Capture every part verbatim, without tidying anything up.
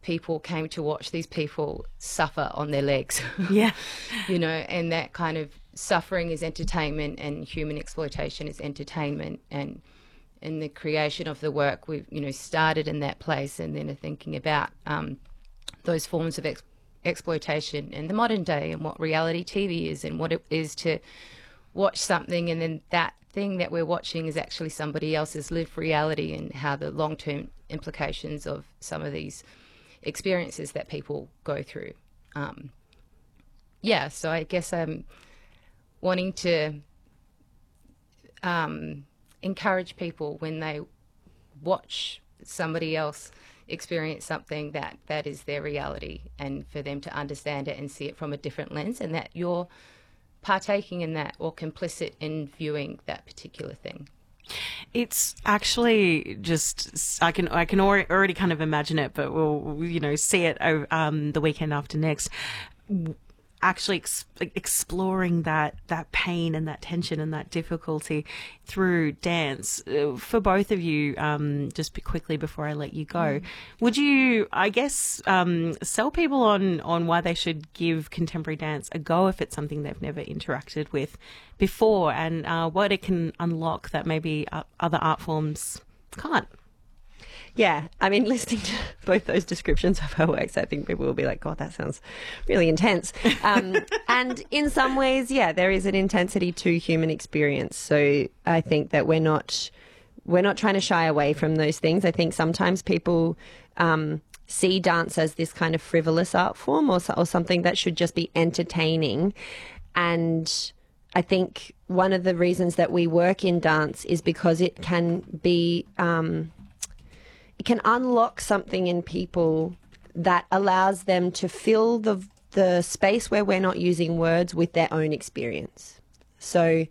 people came to watch these people suffer on their legs. Yeah. You know, and that kind of suffering is entertainment and human exploitation is entertainment. And in the creation of the work, we've, you know, started in that place and then are thinking about um, those forms of ex- exploitation in the modern day and what reality T V is and what it is to watch something and then that thing that we're watching is actually somebody else's lived reality and how the long-term implications of some of these experiences that people go through. Um, yeah, so I guess I'm wanting to um, encourage people when they watch somebody else experience something that, that is their reality and for them to understand it and see it from a different lens and that you're partaking in that or complicit in viewing that particular thing. It's actually just I can I can already kind of imagine it, but we'll you know see it um, the weekend after next. Actually ex- exploring that that pain and that tension and that difficulty through dance for both of you. Um, just quickly before I let you go, mm. would you, I guess, um, sell people on on why they should give contemporary dance a go if it's something they've never interacted with before, and uh, what it can unlock that maybe other art forms can't? Yeah, I mean, listening to both those descriptions of her works, I think people will be like, God, that sounds really intense. Um, and in some ways, yeah, there is an intensity to human experience. So I think that we're not we're not trying to shy away from those things. I think sometimes people um, see dance as this kind of frivolous art form or, or something that should just be entertaining. And I think one of the reasons that we work in dance is because it can be... Um, It can unlock something in people that allows them to fill the the space where we're not using words with their own experience. So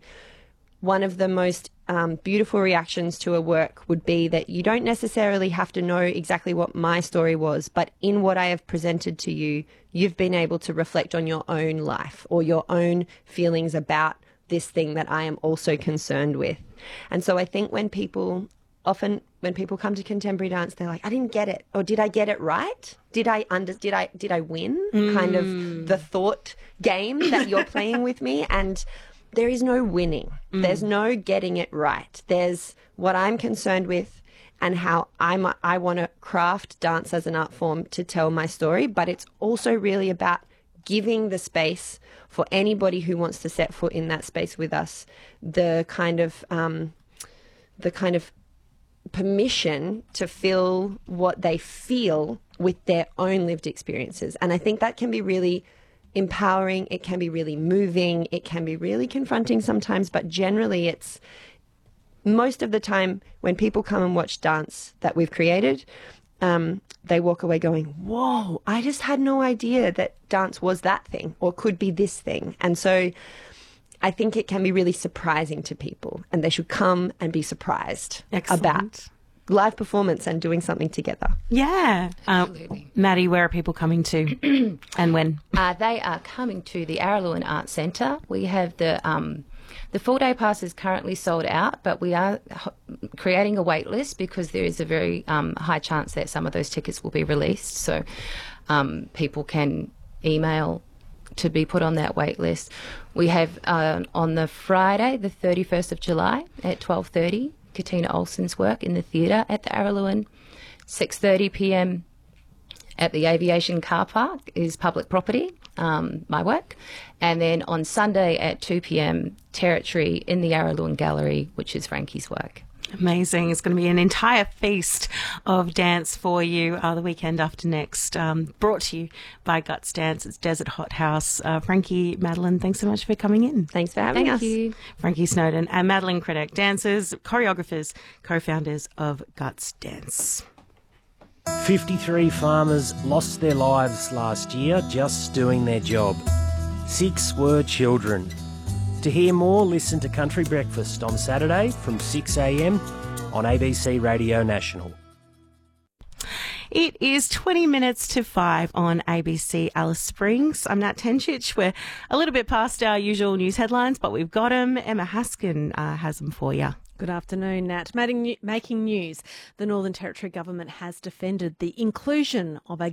one of the most um, beautiful reactions to a work would be that you don't necessarily have to know exactly what my story was, but in what I have presented to you, you've been able to reflect on your own life or your own feelings about this thing that I am also concerned with. And so I think when people... Often when people come to contemporary dance, they're like, I didn't get it. Or did I get it right? Did I under, did I did I win? Mm. Kind of the thought game that you're playing with me. And there is no winning. Mm. There's no getting it right. There's what I'm concerned with and how I'm, I want to craft dance as an art form to tell my story. But it's also really about giving the space for anybody who wants to set foot in that space with us, the kind of um, the kind of permission to feel what they feel with their own lived experiences. And I think that can be really empowering. It can be really moving. It can be really confronting sometimes, but generally it's most of the time when people come and watch dance that we've created, um, they walk away going, whoa, I just had no idea that dance was that thing or could be this thing. And so I think it can be really surprising to people and they should come and be surprised Excellent. About live performance and doing something together. Yeah. Absolutely. Um, Maddie, where are people coming to and when? Uh, they are coming to the Araluen Arts Centre. We have the um, the full day pass is currently sold out, but we are h- creating a wait list because there is a very um, high chance that some of those tickets will be released. So um, people can email to be put on that wait list. We have uh, on the Friday, the thirty-first of July at twelve thirty, Katina Olsen's work in the theatre at the Araluen. six thirty p.m. at the Aviation Car Park is public property, um, my work. And then on Sunday at two p.m, Territory in the Araluen Gallery, which is Frankie's work. Amazing. It's going to be an entire feast of dance for you uh, the weekend after next, um, brought to you by Guts Dance. It's Desert Hot House. Uh, Frankie, Madeline, thanks so much for coming in. Thanks for having Thank us. you. Frankie Snowden and Madeline Craddock, dancers, choreographers, co-founders of Guts Dance. fifty-three farmers lost their lives last year just doing their job. Six were children. To hear more, listen to Country Breakfast on Saturday from six a.m. on A B C Radio National. It is twenty minutes to five on A B C Alice Springs. I'm Nat Tenchich. We're a little bit past our usual news headlines, but we've got them. Emma Haskin uh, has them for you. Good afternoon, Nat. Making news, the Northern Territory Government has defended the inclusion of a